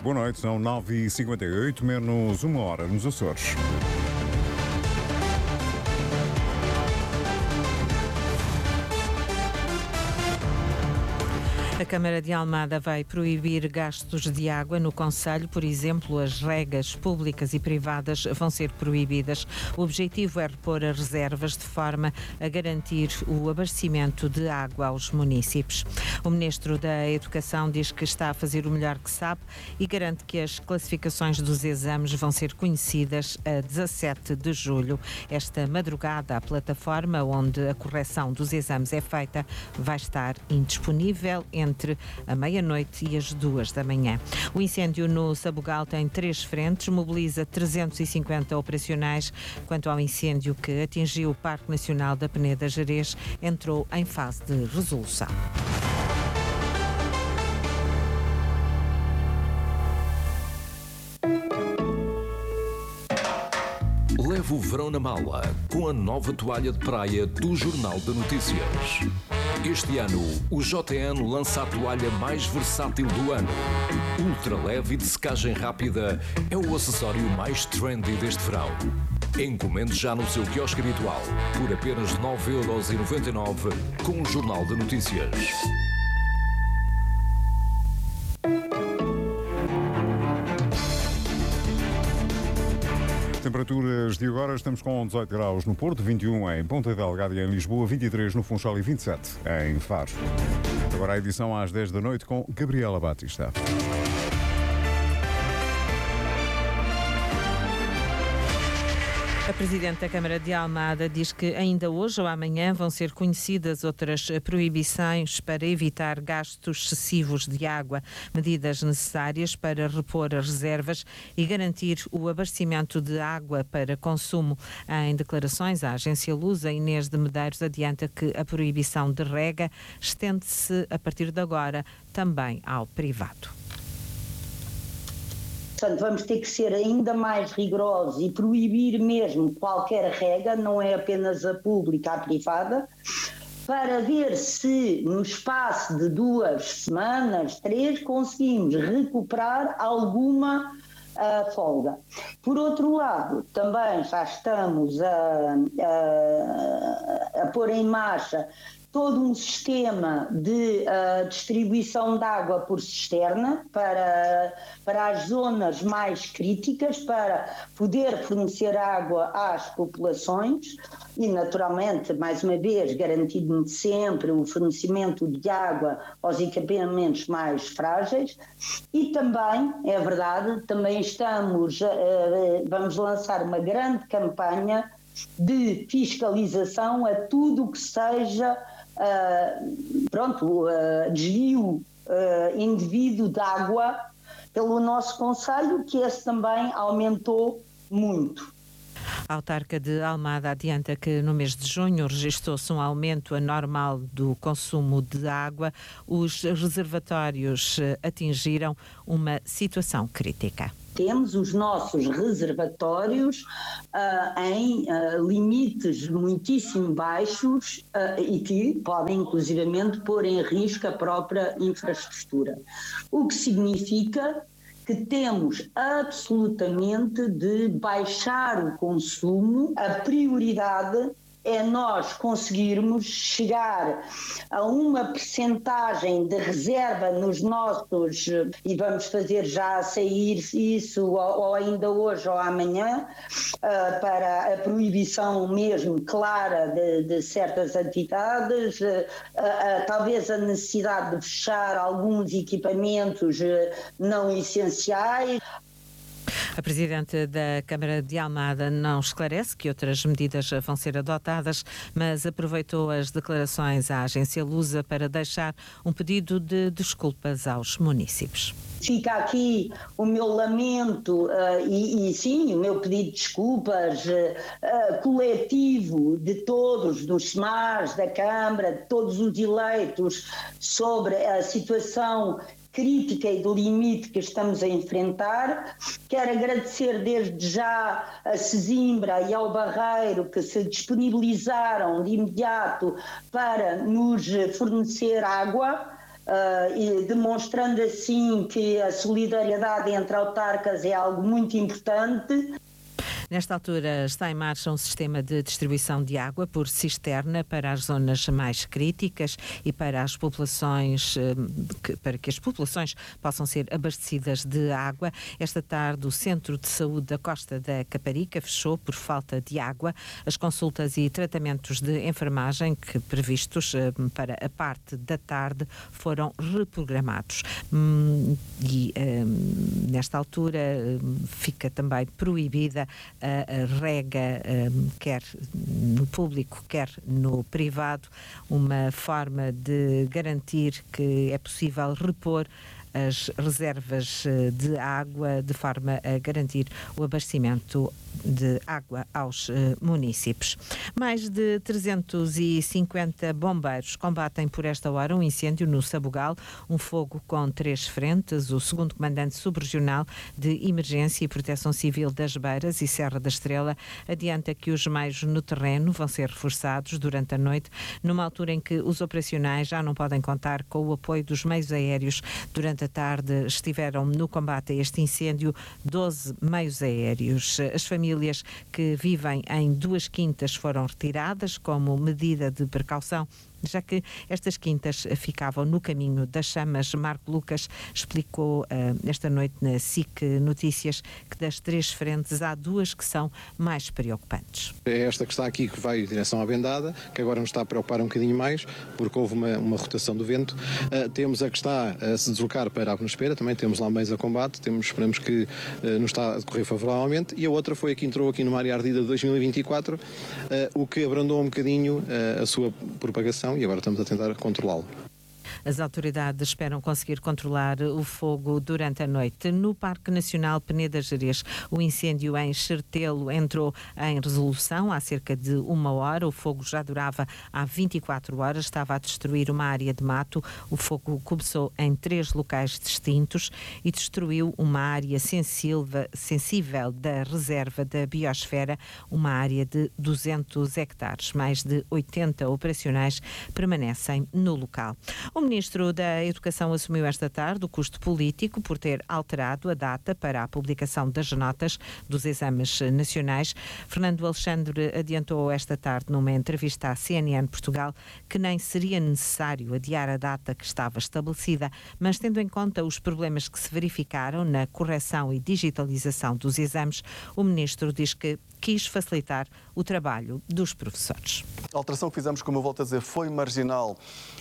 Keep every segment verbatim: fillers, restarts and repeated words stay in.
boa noite. São nove e cinquenta e oito, menos uma hora nos Açores. A Câmara de Almada vai proibir gastos de água no concelho. Por exemplo, as regas públicas e privadas vão ser proibidas. O objetivo é repor as reservas de forma a garantir o abastecimento de água aos municípios. O Ministro da Educação diz que está a fazer o melhor que sabe e garante que as classificações dos exames vão ser conhecidas a dezassete de julho. Esta madrugada, a plataforma onde a correção dos exames é feita vai estar indisponível entre entre a meia-noite e as duas da manhã. O incêndio no Sabugal tem três frentes, mobiliza trezentos e cinquenta operacionais. Quanto ao incêndio que atingiu o Parque Nacional da Peneda Gerês, entrou em fase de resolução. Leve o verão na mala com a nova toalha de praia do Jornal de Notícias. Este ano, o J N lança a toalha mais versátil do ano. Ultra leve e de secagem rápida é o acessório mais trendy deste verão. Encomende já no seu quiosque habitual por apenas nove euros e noventa e nove com o Jornal de Notícias. Temperaturas de agora, estamos com dezoito graus no Porto, vinte e um em Ponta Delgada e em Lisboa, vinte e três no Funchal e vinte e sete em Faro. Agora a edição às dez da noite com Gabriela Batista. A Presidente da Câmara de Almada diz que ainda hoje ou amanhã vão ser conhecidas outras proibições para evitar gastos excessivos de água, medidas necessárias para repor as reservas e garantir o abastecimento de água para consumo. Em declarações à agência Lusa, Inês de Medeiros adianta que a proibição de rega estende-se a partir de agora também ao privado. Portanto, vamos ter que ser ainda mais rigorosos e proibir mesmo qualquer rega, não é apenas a pública, a privada, para ver se no espaço de duas semanas, três, conseguimos recuperar alguma uh, folga. Por outro lado, também já estamos a, a, a pôr em marcha todo um sistema de uh, distribuição de água por cisterna para, para as zonas mais críticas, para poder fornecer água às populações e, naturalmente, mais uma vez, garantindo sempre o fornecimento de água aos equipamentos mais frágeis. E também, é verdade, também estamos, uh, vamos lançar uma grande campanha de fiscalização a tudo o que seja Uh, pronto, uh, desvio uh, indevido de água pelo nosso concelho, que esse também aumentou muito. A autarca de Almada adianta que no mês de junho registrou-se um aumento anormal do consumo de água. Os reservatórios atingiram uma situação crítica. Temos os nossos reservatórios uh, em uh, limites muitíssimo baixos uh, e que podem inclusivamente pôr em risco a própria infraestrutura. O que significa que temos absolutamente de baixar o consumo. A prioridade é nós conseguirmos chegar a uma percentagem de reserva nos nossos, e vamos fazer já sair isso ou, ou ainda hoje ou amanhã, uh, para a proibição mesmo clara de, de certas atividades, uh, uh, talvez a necessidade de fechar alguns equipamentos uh, não essenciais. A Presidente da Câmara de Almada não esclarece que outras medidas vão ser adotadas, mas aproveitou as declarações à agência Lusa para deixar um pedido de desculpas aos municípios. Fica aqui o meu lamento uh, e, e sim, o meu pedido de desculpas uh, uh, coletivo de todos, dos S M A S, da Câmara, de todos os eleitos, sobre a situação crítica e do limite que estamos a enfrentar. Quero agradecer desde já a Sesimbra e ao Barreiro que se disponibilizaram de imediato para nos fornecer água. uh, e demonstrando assim que a solidariedade entre autarcas é algo muito importante. Nesta altura está em marcha um sistema de distribuição de água por cisterna para as zonas mais críticas e para as populações, para que as populações possam ser abastecidas de água. Esta tarde o Centro de Saúde da Costa da Caparica fechou por falta de água. As consultas e tratamentos de enfermagem que previstos para a parte da tarde foram reprogramados. E nesta altura fica também proibida a rega, quer no público, quer no privado, uma forma de garantir que é possível repor as reservas de água de forma a garantir o abastecimento de água aos municípios. Mais de trezentos e cinquenta bombeiros combatem por esta hora um incêndio no Sabugal, um fogo com três frentes. O segundo comandante subregional de Emergência e Proteção Civil das Beiras e Serra da Estrela adianta que os meios no terreno vão ser reforçados durante a noite, numa altura em que os operacionais já não podem contar com o apoio dos meios aéreos. Durante a tarde estiveram no combate a este incêndio doze meios aéreos. As famílias que vivem em duas quintas foram retiradas como medida de precaução, já que estas quintas ficavam no caminho das chamas. Marco Lucas explicou uh, esta noite na S I C Notícias que das três frentes há duas que são mais preocupantes. É esta que está aqui, que vai em direção à Vendada, que agora nos está a preocupar um bocadinho mais, porque houve uma, uma rotação do vento. Uh, temos a que está a se deslocar para a Espera, também temos lá meios a combate, temos, esperamos que uh, nos está a decorrer favoravelmente, e a outra foi a que entrou aqui numa área ardida de dois mil e vinte e quatro, uh, o que abrandou um bocadinho uh, a sua propagação, e agora estamos a tentar controlá-lo. As autoridades esperam conseguir controlar o fogo durante a noite. No Parque Nacional Peneda Gerês, o incêndio em Xertelo entrou em resolução há cerca de uma hora. O fogo já durava há vinte e quatro horas, estava a destruir uma área de mato. O fogo começou em três locais distintos e destruiu uma área sensível da reserva da biosfera, uma área de duzentos hectares. Mais de oitenta operacionais permanecem no local. O Ministro da Educação assumiu esta tarde o custo político por ter alterado a data para a publicação das notas dos exames nacionais. Fernando Alexandre adiantou esta tarde numa entrevista à C N N Portugal que nem seria necessário adiar a data que estava estabelecida, mas tendo em conta os problemas que se verificaram na correção e digitalização dos exames, o Ministro diz que quis facilitar o trabalho dos professores. A alteração que fizemos, como eu volto a dizer, foi marginal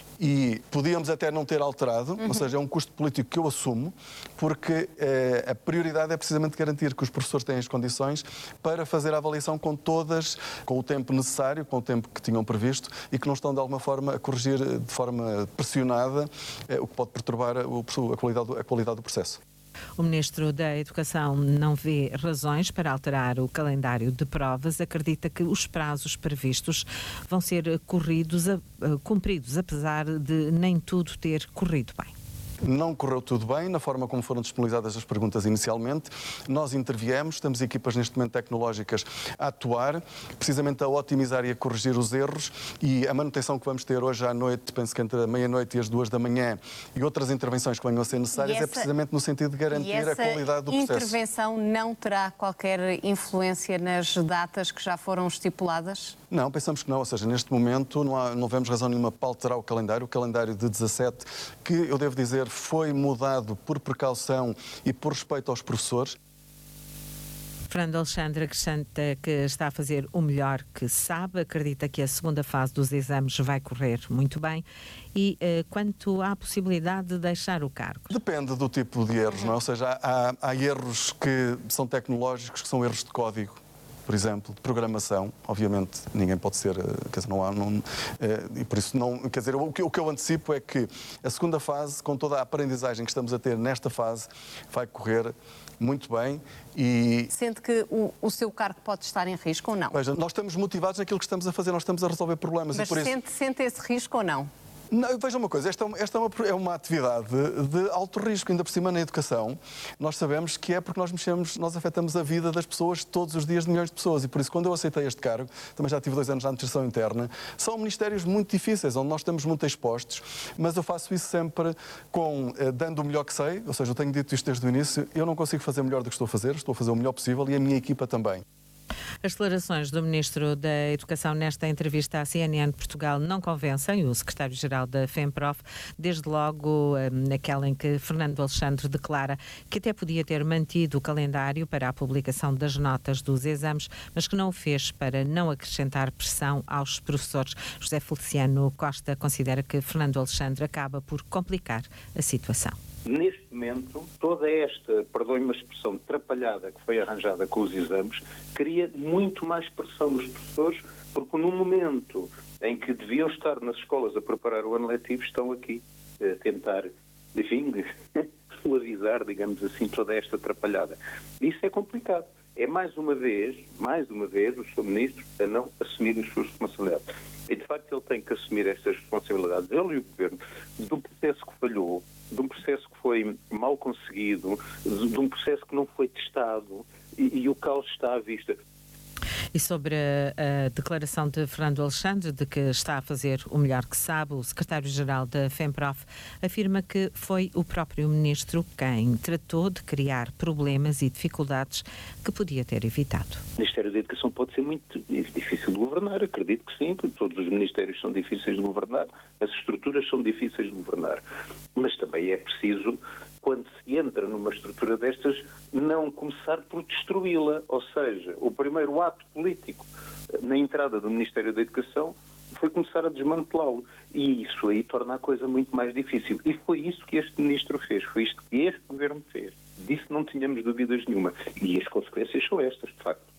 e podíamos até não ter alterado, uhum. ou seja, é um custo político que eu assumo, porque eh, a prioridade é precisamente garantir que os professores têm as condições para fazer a avaliação com todas, com o tempo necessário, com o tempo que tinham previsto e que não estão de alguma forma a corrigir de forma pressionada, eh, o que pode perturbar o, a, qualidade, a qualidade do processo. O Ministro da Educação não vê razões para alterar o calendário de provas. Acredita que os prazos previstos vão ser corridos, cumpridos, apesar de nem tudo ter corrido bem. Não correu tudo bem na forma como foram disponibilizadas as perguntas inicialmente. Nós interviemos, temos equipas neste momento tecnológicas a atuar, precisamente a otimizar e a corrigir os erros, e a manutenção que vamos ter hoje à noite, penso que entre a meia-noite e as duas da manhã, e outras intervenções que venham a ser necessárias, essa, é precisamente no sentido de garantir a qualidade do processo. Essa intervenção não terá qualquer influência nas datas que já foram estipuladas? Não, pensamos que não, ou seja, neste momento não, há, não vemos razão nenhuma para alterar o calendário, o calendário de dezassete, que eu devo dizer foi mudado por precaução e por respeito aos professores. Fernando Alexandre acrescenta que está a fazer o melhor que sabe, acredita que a segunda fase dos exames vai correr muito bem. E uh, quanto à possibilidade de deixar o cargo? Depende do tipo de erros, não é? Ou seja, há, há erros que são tecnológicos, que são erros de código, por exemplo, de programação. Obviamente ninguém pode ser, quer dizer, não há, não, e por isso não, quer dizer, o que, o que eu antecipo é que a segunda fase, com toda a aprendizagem que estamos a ter nesta fase, vai correr muito bem. E sente que o, o seu cargo pode estar em risco ou não? Veja, nós estamos motivados naquilo que estamos a fazer, nós estamos a resolver problemas. Mas e por sente, isso... sente esse risco ou não? Não, veja uma coisa, esta, esta é, uma, é uma atividade de alto risco, ainda por cima na educação. Nós sabemos que é porque nós mexemos, nós afetamos a vida das pessoas todos os dias de milhões de pessoas e por isso quando eu aceitei este cargo, também já tive dois anos na administração interna, são ministérios muito difíceis, onde nós estamos muito expostos, mas eu faço isso sempre com, eh, dando o melhor que sei, ou seja, eu tenho dito isto desde o início, eu não consigo fazer melhor do que estou a fazer, estou a fazer o melhor possível e a minha equipa também. As declarações do Ministro da Educação nesta entrevista à C N N de Portugal não convencem o Secretário-Geral da FEMPROF, desde logo naquela em que Fernando Alexandre declara que até podia ter mantido o calendário para a publicação das notas dos exames, mas que não o fez para não acrescentar pressão aos professores. José Feliciano Costa considera que Fernando Alexandre acaba por complicar a situação. Neste momento, toda esta, perdoe-me a expressão, trapalhada que foi arranjada com os exames, cria muito mais pressão nos professores, porque no momento em que deviam estar nas escolas a preparar o ano letivo, estão aqui a tentar, enfim, suavizar, digamos assim, toda esta atrapalhada. Isso é complicado. É mais uma vez, mais uma vez, o senhor Ministro a não assumir as suas responsabilidades. E, de facto, ele tem que assumir estas responsabilidades, ele e o Governo, de um processo que falhou, de um processo que foi mal conseguido, de um processo que não foi testado e, e o caos está à vista. E sobre a, a declaração de Fernando Alexandre de que está a fazer o melhor que sabe, o secretário-geral da FEMPROF afirma que foi o próprio ministro quem tratou de criar problemas e dificuldades que podia ter evitado. O Ministério da Educação pode ser muito difícil de governar, acredito que sim, porque todos os ministérios são difíceis de governar, as estruturas são difíceis de governar, mas também é preciso, quando se entra numa estrutura destas, não começar por destruí-la. Ou seja, o primeiro ato político na entrada do Ministério da Educação foi começar a desmantelá-lo. E isso aí torna a coisa muito mais difícil. E foi isso que este Ministro fez, foi isto que este Governo fez. Disso não tínhamos dúvidas nenhuma. E as consequências são estas, de facto.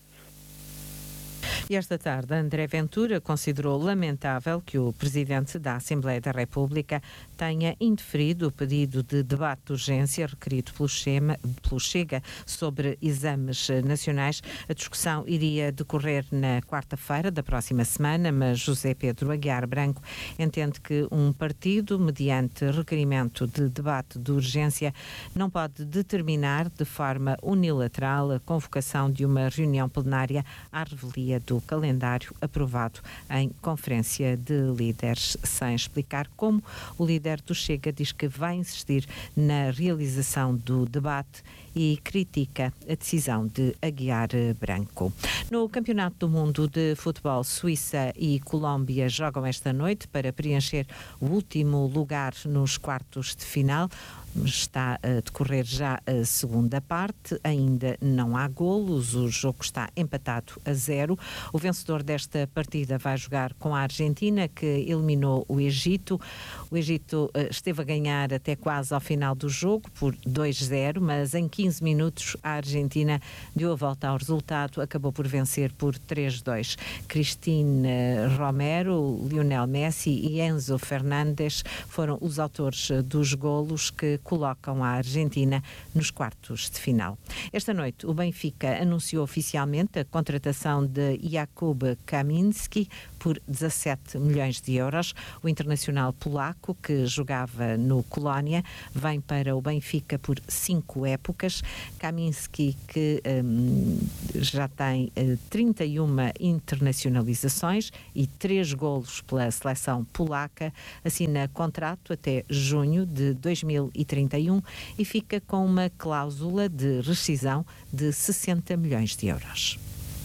E esta tarde, André Ventura considerou lamentável que o Presidente da Assembleia da República tenha indeferido o pedido de debate de urgência requerido pelo, Chema, pelo Chega sobre exames nacionais. A discussão iria decorrer na quarta-feira da próxima semana, mas José Pedro Aguiar Branco entende que um partido, mediante requerimento de debate de urgência, não pode determinar de forma unilateral a convocação de uma reunião plenária à revelia do calendário aprovado em conferência de líderes, sem explicar como o líder do Chega diz que vai insistir na realização do debate e critica a decisão de Aguiar Branco. No Campeonato do Mundo de Futebol, Suíça e Colômbia jogam esta noite para preencher o último lugar nos quartos de final. Está a decorrer já a segunda parte, ainda não há golos, o jogo está empatado a zero. O vencedor desta partida vai jogar com a Argentina, que eliminou o Egito. O Egito esteve a ganhar até quase ao final do jogo por dois a zero, mas em quinze minutos a Argentina deu a volta ao resultado, acabou por vencer por três a dois. Cristine Romero, Lionel Messi e Enzo Fernandes foram os autores dos golos que colocam a Argentina nos quartos de final. Esta noite, o Benfica anunciou oficialmente a contratação de Jakub Kaminski por dezassete milhões de euros. O internacional polaco, que jogava no Colónia, vem para o Benfica por cinco épocas. Kaminski, que hum, já tem uh, trinta e uma internacionalizações e três golos pela seleção polaca, assina contrato até junho de dois mil e trinta e um e fica com uma cláusula de rescisão de sessenta milhões de euros.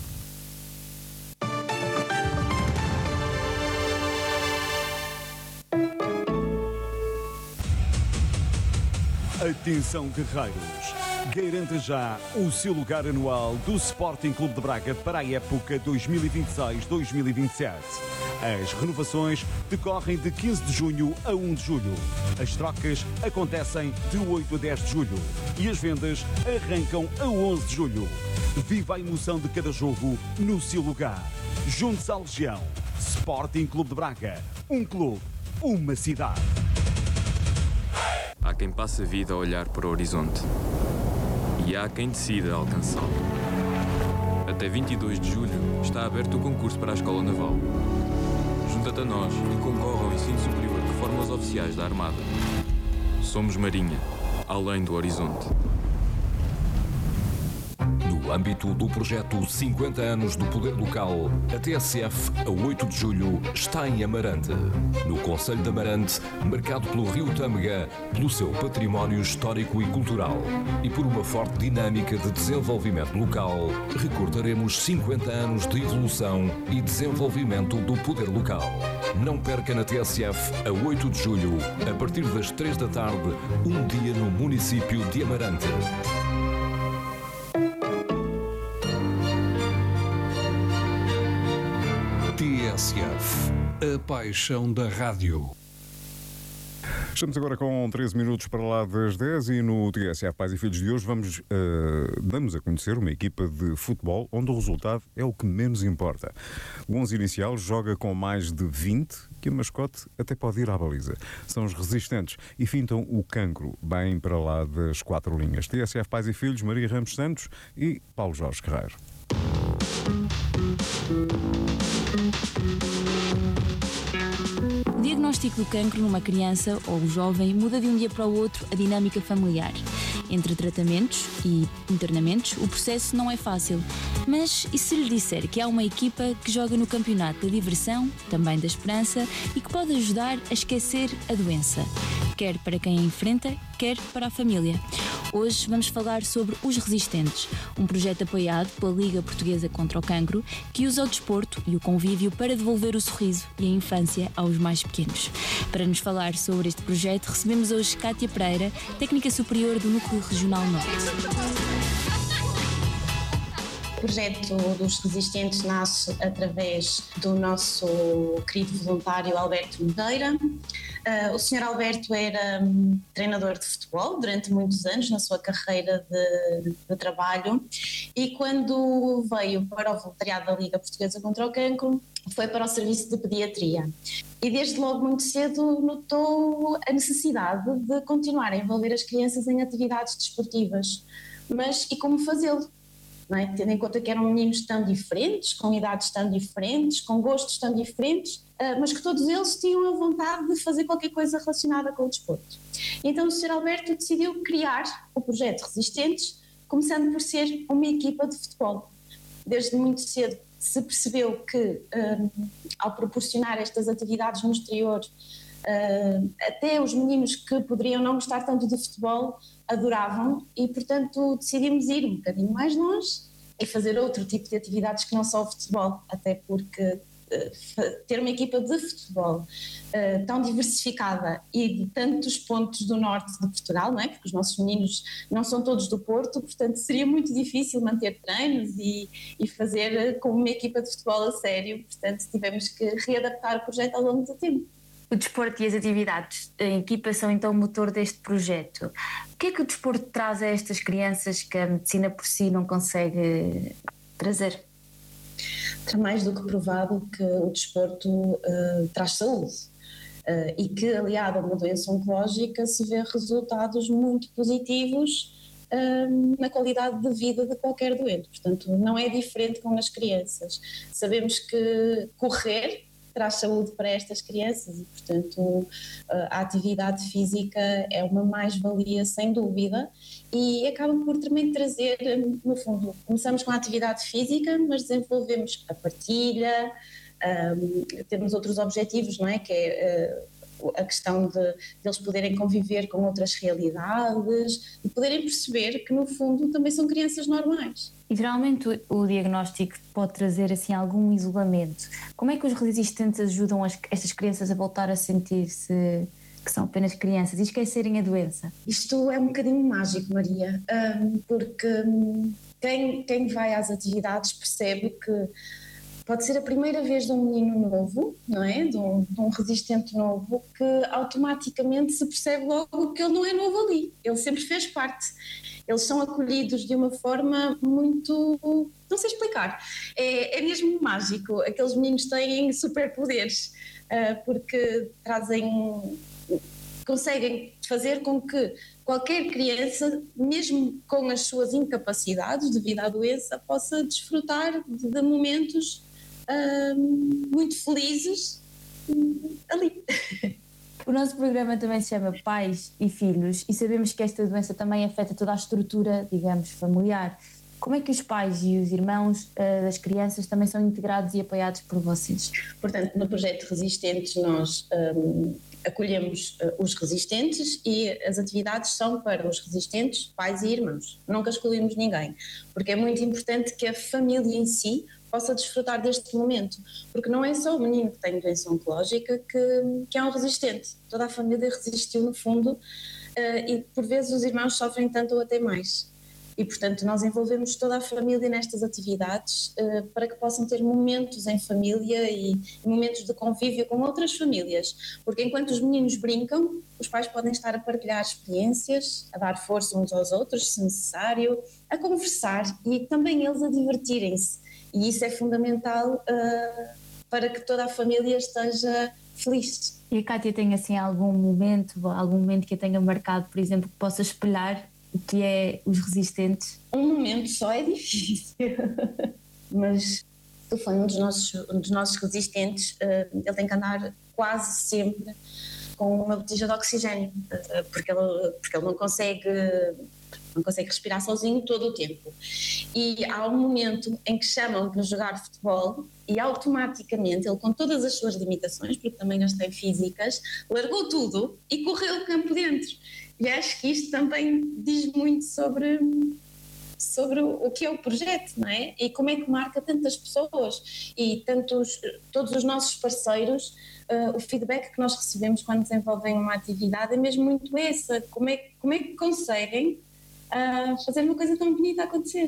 Atenção, guerreiros! Garanta já o seu lugar anual do Sporting Clube de Braga para a época dois mil e vinte e seis dois mil e vinte e sete. As renovações decorrem de quinze de junho a um de julho. As trocas acontecem de oito a dez de julho e as vendas arrancam a onze de julho. Viva a emoção de cada jogo no seu lugar. Junte-se à Legião. Sporting Clube de Braga. Um clube, uma cidade. Há quem passe a vida a olhar para o horizonte e há quem decida alcançá-lo. Até vinte e dois de julho está aberto o concurso para a Escola Naval. Junta-te a nós e concorre ao ensino superior de forma aos oficiais da Armada. Somos Marinha, além do horizonte. No âmbito do projeto cinquenta anos do Poder Local, a T S F, a oito de julho, está em Amarante. No concelho de Amarante, marcado pelo Rio Tâmega, pelo seu património histórico e cultural e por uma forte dinâmica de desenvolvimento local, recordaremos cinquenta anos de evolução e desenvolvimento do Poder Local. Não perca na T S F, a oito de julho, a partir das três da tarde, um dia no município de Amarante. T S F, a paixão da rádio. Estamos agora com treze minutos para lá das dez e no T S F Pais e Filhos de hoje vamos, uh, damos a conhecer uma equipa de futebol onde o resultado é o que menos importa. O onze inicial joga com mais de vinte, que a mascote até pode ir à baliza. São os resistentes e fintam o cancro bem para lá das quatro linhas. T S F Pais e Filhos, Maria Ramos Santos e Paulo Jorge Carreiro. O diagnóstico do cancro numa criança ou jovem muda de um dia para o outro a dinâmica familiar. Entre tratamentos e internamentos, o processo não é fácil. Mas e se lhe disser que há uma equipa que joga no campeonato da diversão, também da esperança, e que pode ajudar a esquecer a doença, quer para quem a enfrenta, quer para a família? Hoje vamos falar sobre Os Resistentes, um projeto apoiado pela Liga Portuguesa contra o Cancro, que usa o desporto e o convívio para devolver o sorriso e a infância aos mais pequenos. Para nos falar sobre este projeto, recebemos hoje Cátia Pereira, técnica superior do Núcleo Regional Norte. O projeto dos Resistentes nasce através do nosso querido voluntário Alberto Nogueira. Uh, o senhor Alberto era um, treinador de futebol durante muitos anos na sua carreira de, de trabalho e quando veio para o voluntariado da Liga Portuguesa contra o Cancro foi para o serviço de pediatria e desde logo muito cedo notou a necessidade de continuar a envolver as crianças em atividades desportivas, mas e como fazê-lo? Não é? Tendo em conta que eram meninos tão diferentes, com idades tão diferentes, com gostos tão diferentes, mas que todos eles tinham a vontade de fazer qualquer coisa relacionada com o desporto. Então o senhor Alberto decidiu criar o projeto Resistentes, começando por ser uma equipa de futebol. Desde muito cedo se percebeu que, um, ao proporcionar estas atividades no exterior, uh, até os meninos que poderiam não gostar tanto de futebol adoravam e, portanto, decidimos ir um bocadinho mais longe e fazer outro tipo de atividades que não só o futebol, até porque ter uma equipa de futebol uh, tão diversificada e de tantos pontos do norte de Portugal, não é? Porque os nossos meninos não são todos do Porto, portanto seria muito difícil manter treinos e, e fazer com uma equipa de futebol a sério, portanto tivemos que readaptar o projeto ao longo do tempo. O desporto e as atividades em equipa são então o motor deste projeto. O que é que o desporto traz a estas crianças que a medicina por si não consegue trazer? Está mais do que provado que o desporto uh, traz saúde uh, e que, aliado a uma doença oncológica, se vê resultados muito positivos uh, na qualidade de vida de qualquer doente. Portanto, não é diferente com as crianças. Sabemos que correr traz saúde para estas crianças e, portanto, a atividade física é uma mais-valia sem dúvida e acaba por também trazer, no fundo, começamos com a atividade física, mas desenvolvemos a partilha, um, temos outros objetivos, não é? Que é uh, a questão de, de eles poderem conviver com outras realidades, de poderem perceber que, no fundo, também são crianças normais. E geralmente o, o diagnóstico pode trazer assim algum isolamento. Como é que os resistentes ajudam as, estas crianças a voltar a sentir-se que são apenas crianças e esquecerem a doença? Isto é um bocadinho mágico, Maria, porque quem, quem vai às atividades percebe que pode ser a primeira vez de um menino novo, não é? De um, de um resistente novo, que automaticamente se percebe logo que ele não é novo ali, ele sempre fez parte. Eles são acolhidos de uma forma muito, não sei explicar, é, é mesmo mágico. Aqueles meninos têm superpoderes, uh, porque trazem, conseguem fazer com que qualquer criança, mesmo com as suas incapacidades devido à doença, possa desfrutar de, de momentos uh, muito felizes ali. O nosso programa também se chama Pais e Filhos e sabemos que esta doença também afeta toda a estrutura, digamos, familiar. Como é que os pais e os irmãos uh, das crianças também são integrados e apoiados por vocês? Portanto, no projeto Resistentes nós um, acolhemos uh, os resistentes e as atividades são para os resistentes, pais e irmãos. Nunca excluímos ninguém, porque é muito importante que a família em si possa desfrutar deste momento, porque não é só o menino que tem doença oncológica que, que é um resistente. Toda a família resistiu no fundo uh, e por vezes os irmãos sofrem tanto ou até mais. E, portanto, nós envolvemos toda a família nestas atividades uh, para que possam ter momentos em família e, e momentos de convívio com outras famílias. Porque enquanto os meninos brincam, os pais podem estar a partilhar experiências, a dar força uns aos outros, se necessário, a conversar e também eles a divertirem-se. E isso é fundamental uh, para que toda a família esteja feliz. E a Cátia tem assim algum momento, algum momento que a tenha marcado, por exemplo, que possa espelhar o que é os resistentes? Um momento só é difícil, mas estou falando dos nossos, um dos nossos resistentes, uh, ele tem que andar quase sempre com uma botija de oxigênio, uh, porque, ele, porque ele não consegue, não consegue respirar sozinho todo o tempo. E há um momento em que chamam para jogar futebol e automaticamente ele, com todas as suas limitações, porque também as tem físicas, largou tudo e correu o campo dentro. E acho que isto também diz muito sobre, sobre o que é o projeto, não é? E como é que marca tantas pessoas e tantos, todos os nossos parceiros, uh, o feedback que nós recebemos quando desenvolvem uma atividade é mesmo muito essa, como é, como é que conseguem uh, fazer uma coisa tão bonita acontecer.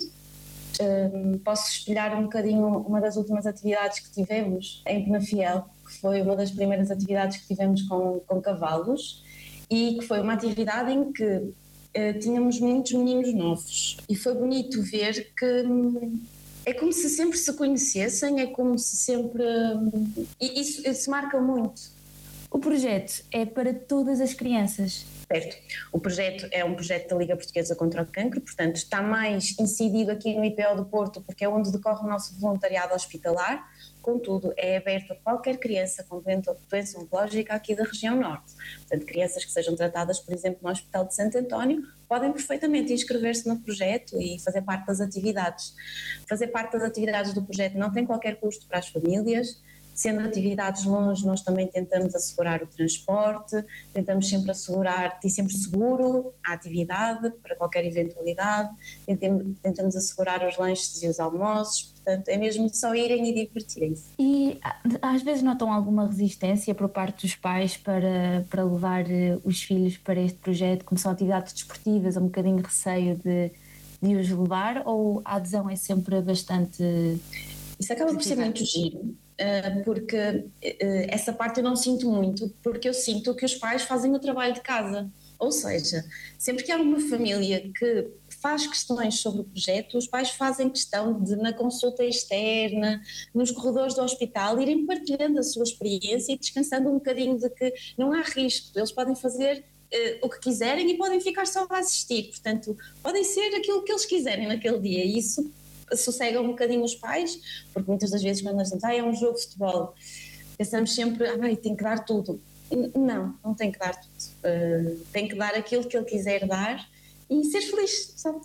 Uh, posso espelhar um bocadinho uma das últimas atividades que tivemos em Penafiel, que foi uma das primeiras atividades que tivemos com, com cavalos, e que foi uma atividade em que uh, tínhamos muitos meninos novos e foi bonito ver que hum, é como se sempre se conhecessem, é como se sempre... Hum, e isso, isso marca muito. O projeto é para todas as crianças? Certo. O projeto é um projeto da Liga Portuguesa contra o Cancro, portanto está mais incidido aqui no I P O do Porto porque é onde decorre o nosso voluntariado hospitalar. Contudo, é aberto a qualquer criança com doença oncológica aqui da região norte. Portanto, crianças que sejam tratadas, por exemplo, no Hospital de Santo António, podem perfeitamente inscrever-se no projeto e fazer parte das atividades. Fazer parte das atividades do projeto não tem qualquer custo para as famílias. Sendo atividades longe, nós também tentamos assegurar o transporte, tentamos sempre assegurar, ter sempre seguro a atividade para qualquer eventualidade, tentamos, tentamos assegurar os lanches e os almoços, portanto é mesmo só irem e divertirem-se. E às vezes notam alguma resistência por parte dos pais para, para levar os filhos para este projeto, como são atividades desportivas, um bocadinho de receio de, de os levar, ou a adesão é sempre bastante... Isso acaba por ser muito giro. Uh, porque uh, essa parte eu não sinto muito, porque eu sinto que os pais fazem o trabalho de casa, ou seja, sempre que há uma família que faz questões sobre o projeto, os pais fazem questão de, na consulta externa, nos corredores do hospital, irem partilhando a sua experiência e descansando um bocadinho de que não há risco, eles podem fazer uh, o que quiserem e podem ficar só a assistir, portanto podem ser aquilo que eles quiserem naquele dia, e isso sossegam um bocadinho os pais, porque muitas das vezes quando nós dizemos, ah, é um jogo de futebol, pensamos sempre, ah, tem que dar tudo. Não, não tem que dar tudo. Uh, tem que dar aquilo que ele quiser dar e ser feliz, sabe?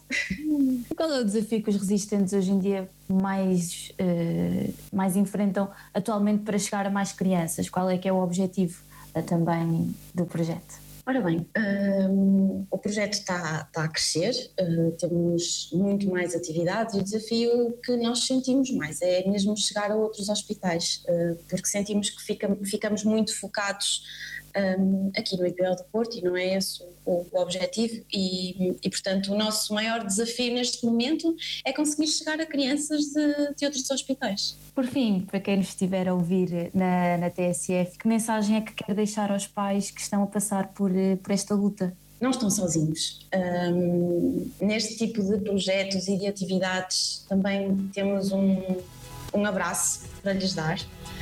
Qual é o desafio que os resistentes hoje em dia mais, uh, mais enfrentam atualmente para chegar a mais crianças? Qual é que é o objetivo uh, também do projeto? Ora bem, um, o projeto está, está a crescer, uh, temos muito mais atividades e o desafio que nós sentimos mais é mesmo chegar a outros hospitais, uh, porque sentimos que fica, ficamos muito focados um, aqui no I P O do Porto e não é esse o, o objetivo e, e, portanto, o nosso maior desafio neste momento é conseguir chegar a crianças de, de outros hospitais. Por fim, para quem nos estiver a ouvir na, na T S F, que mensagem é que quer deixar aos pais que estão a passar por, por esta luta? Não estão sozinhos. Um, neste tipo de projetos e de atividades também temos um, um abraço para lhes dar.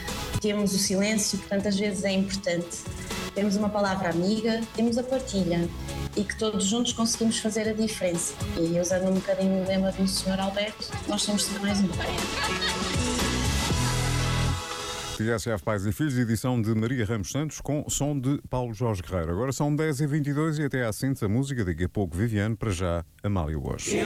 Temos o silêncio, que tantas vezes é importante. Temos uma palavra amiga, temos a partilha e que todos juntos conseguimos fazer a diferença. E usando um bocadinho o lema do senhor Alberto, nós somos sempre mais um. T S F Pais e Filhos, edição de Maria Ramos Santos, com som de Paulo Jorge Guerreiro. Agora são dez e vinte e dois e até à síntese a música, daqui a pouco Viviane, para já Amália Hoje.